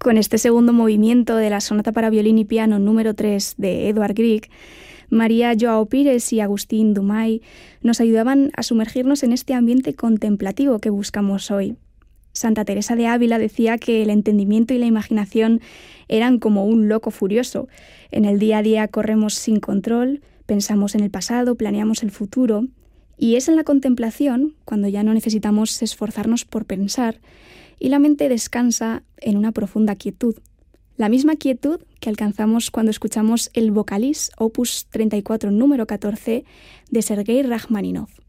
Con este segundo movimiento de la sonata para violín y piano número 3 de Edvard Grieg, María Joao Pires y Agustín Dumay nos ayudaban a sumergirnos en este ambiente contemplativo que buscamos hoy. Santa Teresa de Ávila decía que el entendimiento y la imaginación eran como un loco furioso. En el día a día corremos sin control, pensamos en el pasado, planeamos el futuro, y es en la contemplación cuando ya no necesitamos esforzarnos por pensar y la mente descansa en una profunda quietud. La misma quietud que alcanzamos cuando escuchamos el Vocalís, opus 34, número 14, de Sergei Rachmaninoff.